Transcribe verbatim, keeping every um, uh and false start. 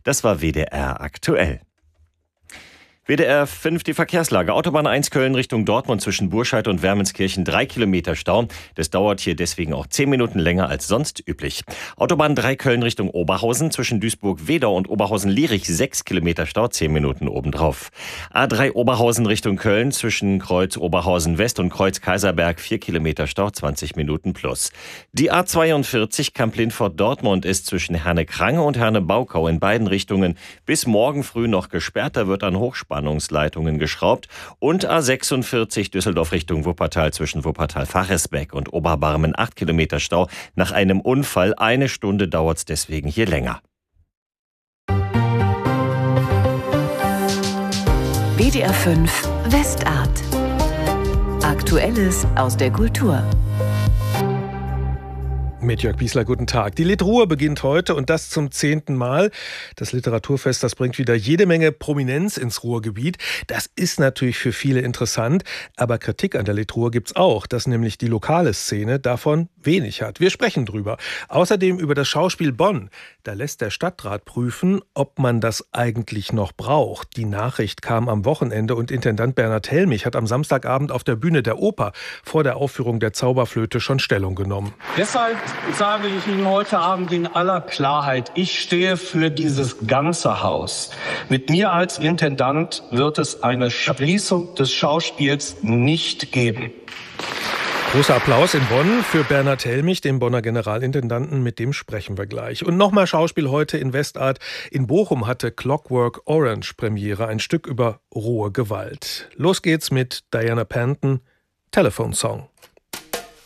Das war W D R aktuell. W D R fünf, die Verkehrslage. Autobahn eins Köln Richtung Dortmund zwischen Burscheid und Wermenskirchen, drei Kilometer Stau. Das dauert hier deswegen auch zehn Minuten länger als sonst üblich. Autobahn drei Köln Richtung Oberhausen zwischen Duisburg-Wedau und Oberhausen-Lierich, sechs Kilometer Stau, zehn Minuten obendrauf. A drei Oberhausen Richtung Köln zwischen Kreuz Oberhausen West und Kreuz Kaiserberg, vier Kilometer Stau, zwanzig Minuten plus. Die A zweiundvierzig Kamp-Lintfort-Dortmund ist zwischen Herne-Krange und Herne-Baukau in beiden Richtungen bis morgen früh noch gesperrt. Da wird an Hochspannungsleitungen geschraubt. Und A sechsundvierzig Düsseldorf Richtung Wuppertal zwischen Wuppertal-Faresbeck und Oberbarmen, acht Kilometer Stau. Nach einem Unfall, eine Stunde dauert es deswegen hier länger. W D R fünf Westart. Aktuelles aus der Kultur. Mit Jörg Biesler, guten Tag. Die Litruhr beginnt heute und das zum zehnten Mal. Das Literaturfest, das bringt wieder jede Menge Prominenz ins Ruhrgebiet. Das ist natürlich für viele interessant, aber Kritik an der Litruhr gibt's auch, dass nämlich die lokale Szene davon wenig hat. Wir sprechen drüber. Außerdem über das Schauspiel Bonn. Da lässt der Stadtrat prüfen, ob man das eigentlich noch braucht. Die Nachricht kam am Wochenende und Intendant Bernhard Helmich hat am Samstagabend auf der Bühne der Oper vor der Aufführung der Zauberflöte schon Stellung genommen. Deshalb sage ich Ihnen heute Abend in aller Klarheit, ich stehe für dieses ganze Haus. Mit mir als Intendant wird es eine Schließung des Schauspiels nicht geben. Großer Applaus in Bonn für Bernhard Helmich, den Bonner Generalintendanten, mit dem sprechen wir gleich. Und nochmal Schauspiel heute in Westart. In Bochum hatte Clockwork Orange Premiere, ein Stück über rohe Gewalt. Los geht's mit Diana Panton, Telephone Song.